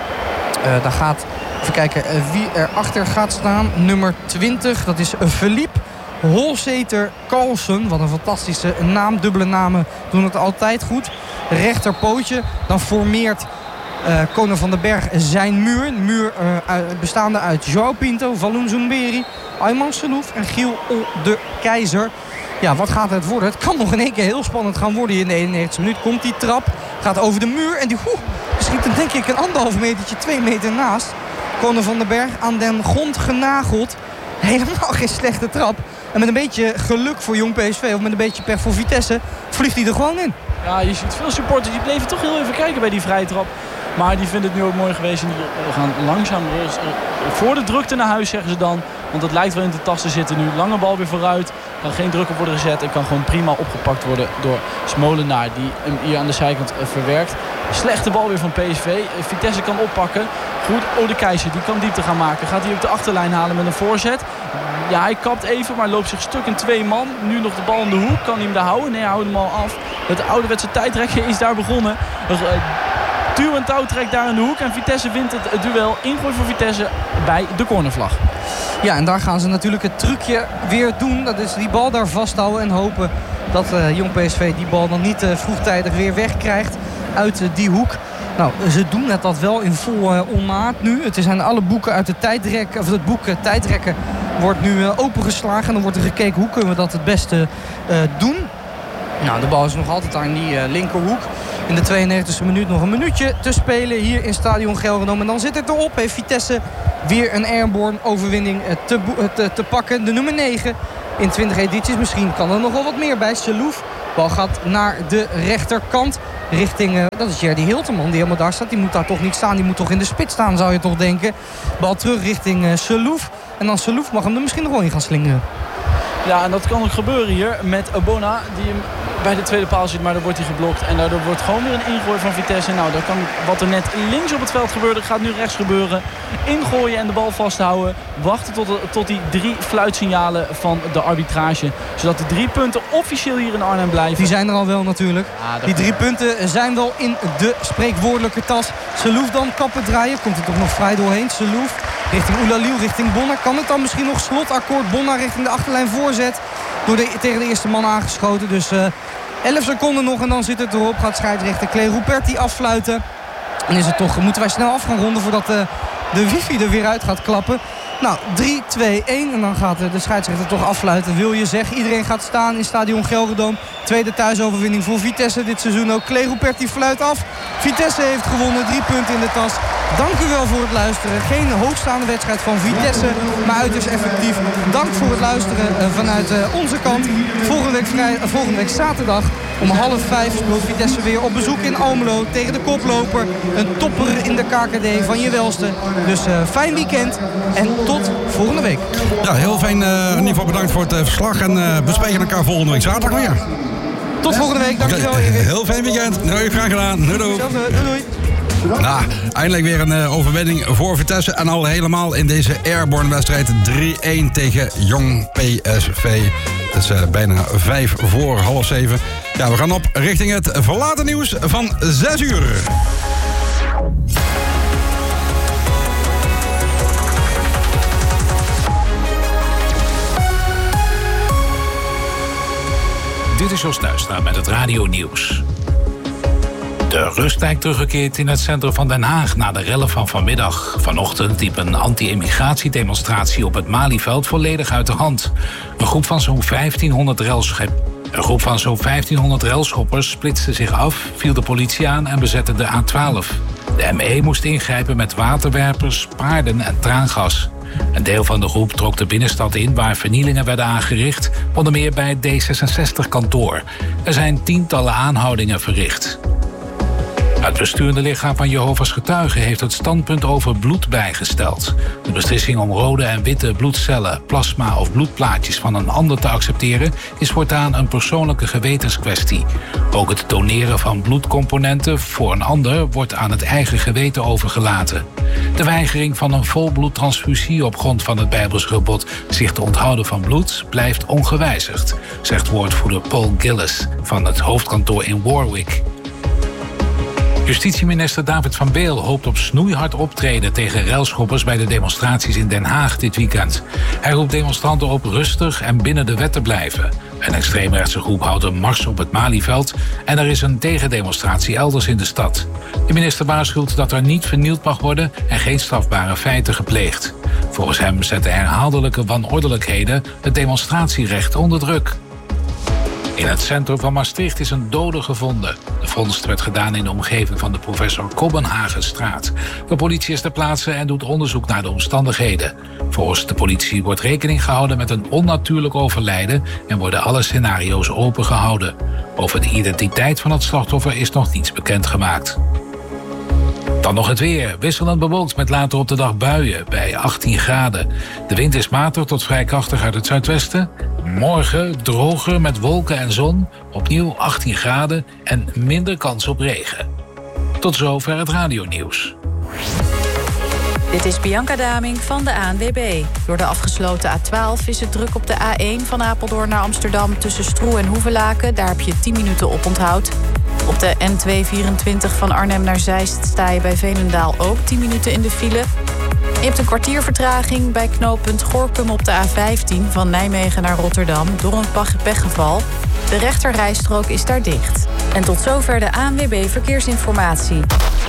Uh, daar gaat, even kijken uh, wie er achter gaat staan. Nummer twintig, dat is Philippe Holzeter Carlsen. Wat een fantastische naam. Dubbele namen doen het altijd goed. Rechterpootje. Dan formeert uh, Conor van den Berg zijn muur. Een muur uh, uit, bestaande uit João Pinto, Valoun Zoumberi, Ayman Selouf en Giel de Keizer. Ja, wat gaat het worden? Het kan nog in één keer heel spannend gaan worden hier in de eenennegentigste minuut. Komt die trap, gaat over de muur en die oeh, schiet hem denk ik een anderhalf metertje, twee meter naast. Conor van den Berg aan den grond genageld. Helemaal geen slechte trap. En met een beetje geluk voor Jong P S V, of met een beetje pech voor Vitesse, vliegt hij er gewoon in. Ja, je ziet veel supporters die bleven toch heel even kijken bij die vrije trap. Maar die vinden het nu ook mooi geweest. En die gaan langzaam voor de drukte naar huis, zeggen ze dan. Want het lijkt wel in de tas te zitten nu. Lange bal weer vooruit. Kan geen druk op worden gezet. En kan gewoon prima opgepakt worden door Smolenaar. Die hem hier aan de zijkant verwerkt. Slechte bal weer van P S V. Vitesse kan oppakken. Goed, Olde Keizer die kan diepte gaan maken. Gaat hij op de achterlijn halen met een voorzet. Ja, hij kapt even, maar loopt zich stuk in twee man. Nu nog de bal in de hoek. Kan hij hem daar houden? Nee, hij houdt hem al af. Het ouderwetse tijdrekken is daar begonnen. Duw en touw trekt daar in de hoek. En Vitesse wint het duel. Ingooi voor Vitesse bij de cornervlag. Ja, en daar gaan ze natuurlijk het trucje weer doen. Dat is die bal daar vasthouden en hopen dat uh, Jong P S V die bal dan niet uh, vroegtijdig weer wegkrijgt uit uh, die hoek. Nou, ze doen het dat wel in vol uh, onmaat nu. Het zijn alle boeken uit de tijdrek, of het boek uh, tijdrekken wordt nu uh, opengeslagen. En dan wordt er gekeken hoe kunnen we dat het beste uh, doen. Nou, de bal is nog altijd aan die uh, linkerhoek. In de tweeënnegentigste minuut nog een minuutje te spelen hier in Stadion Gelredome. En dan zit het erop. Heeft Vitesse weer een airborne overwinning uh, te, te, te pakken. De nummer negen in twintig edities. Misschien kan er nog wel wat meer bij. Selouf. Bal gaat naar de rechterkant. Richting, uh, dat is Jerdy Hilterman die helemaal daar staat. Die moet daar toch niet staan. Die moet toch in de spits staan, zou je toch denken. Bal terug richting uh, Selouf. En dan Selouf mag hem er misschien nog wel in gaan slingeren. Ja, en dat kan ook gebeuren hier met Obona, die hem bij de tweede paal zit, maar dan wordt hij geblokt. En daardoor wordt gewoon weer een ingooi van Vitesse. Nou, dan kan wat er net links op het veld gebeurde, gaat nu rechts gebeuren. Ingooien en de bal vasthouden. Wachten tot, de, tot die drie fluitsignalen van de arbitrage. Zodat de drie punten officieel hier in Arnhem blijven. Die zijn er al wel natuurlijk. Ah, die drie punten zijn wel in de spreekwoordelijke tas. Selouf dan kappen draaien. Komt er toch nog vrij doorheen. Selouf richting Oulaliou, richting Bonna. Kan het dan misschien nog slotakkoord? Bonna richting de achterlijn voorzet. Door de, tegen de eerste man aangeschoten. Dus uh, elf seconden nog en dan zit het erop. Gaat scheidsrechter Clay Ruperti afsluiten. En is het toch, moeten wij snel af gaan ronden voordat de, de wifi er weer uit gaat klappen. Nou, drie, twee, één. En dan gaat de scheidsrechter toch afsluiten. Wil je zeggen, iedereen gaat staan in Stadion Gelredome. Tweede thuisoverwinning voor Vitesse dit seizoen ook. Clay Ruperti fluit af. Vitesse heeft gewonnen. Drie punten in de tas. Dank u wel voor het luisteren. Geen hoogstaande wedstrijd van Vitesse, maar uiterst effectief. Dank voor het luisteren uh, vanuit uh, onze kant. Volgende week, vrij, uh, volgende week zaterdag om half vijf speelt Vitesse weer op bezoek in Almelo tegen de koploper. Een topper in de K K D van je welste. Dus uh, fijn weekend en tot volgende week. Ja, heel fijn. Uh, in ieder geval bedankt voor het uh, verslag. En uh, we spreken elkaar volgende week zaterdag weer. Tot volgende week. Dankjewel, okay, Erik. Heel fijn weekend. Nou, graag gedaan. Doei, doei. Doei, doei. Nou, eindelijk weer een uh, overwinning voor Vitesse. En al helemaal in deze Airborne-wedstrijd. drie-één tegen Jong P S V. Het is uh, bijna vijf voor half zeven. Ja, we gaan op richting het verlaten nieuws van zes uur. Dit is Jos Nuistra met het Radio Nieuws. De rust lijkt teruggekeerd in het centrum van Den Haag na de rellen van vanmiddag. Vanochtend liep een anti-immigratiedemonstratie op het Malieveld volledig uit de hand. Een groep van zo'n vijftienhonderd railschep... Een groep van zo'n vijftienhonderd railschoppers splitste zich af, viel de politie aan en bezette de A twaalf. De M E moest ingrijpen met waterwerpers, paarden en traangas. Een deel van de groep trok de binnenstad in waar vernielingen werden aangericht, onder meer bij het D zesenzestig-kantoor. Er zijn tientallen aanhoudingen verricht. Het besturende lichaam van Jehovah's Getuigen heeft het standpunt over bloed bijgesteld. De beslissing om rode en witte bloedcellen, plasma of bloedplaatjes van een ander te accepteren is voortaan een persoonlijke gewetenskwestie. Ook het doneren van bloedcomponenten voor een ander wordt aan het eigen geweten overgelaten. De weigering van een volbloedtransfusie op grond van het Bijbels gebod zich te onthouden van bloed blijft ongewijzigd, zegt woordvoerder Paul Gillis van het hoofdkantoor in Warwick. Justitieminister David van Beel hoopt op snoeihard optreden tegen railschoppers bij de demonstraties in Den Haag dit weekend. Hij roept demonstranten op rustig en binnen de wet te blijven. Een extreemrechtse groep houdt een mars op het Malieveld en er is een tegendemonstratie elders in de stad. De minister waarschuwt dat er niet vernield mag worden en geen strafbare feiten gepleegd. Volgens hem zetten herhaaldelijke wanordelijkheden het demonstratierecht onder druk. In het centrum van Maastricht is een dode gevonden. De vondst werd gedaan in de omgeving van de Professor Kobbenhagenstraat. De politie is ter plaatse en doet onderzoek naar de omstandigheden. Volgens de politie wordt rekening gehouden met een onnatuurlijk overlijden en worden alle scenario's opengehouden. Over de identiteit van het slachtoffer is nog niets bekendgemaakt. Dan nog het weer. Wisselend bewolkt met later op de dag buien bij achttien graden. De wind is matig tot vrij krachtig uit het zuidwesten. Morgen droger met wolken en zon. Opnieuw achttien graden en minder kans op regen. Tot zover het radionieuws. Dit is Bianca Daming van de A N W B. Door de afgesloten A twaalf is het druk op de A één van Apeldoorn naar Amsterdam tussen Stroe en Hoevelaken. Daar heb je tien minuten op onthoud. Op de N tweehonderdvierentwintig van Arnhem naar Zeist sta je bij Veenendaal ook tien minuten in de file. Je hebt een kwartier vertraging bij knooppunt Gorinchem op de A vijftien van Nijmegen naar Rotterdam door een pechgeval. De rechterrijstrook is daar dicht. En tot zover de A N W B Verkeersinformatie.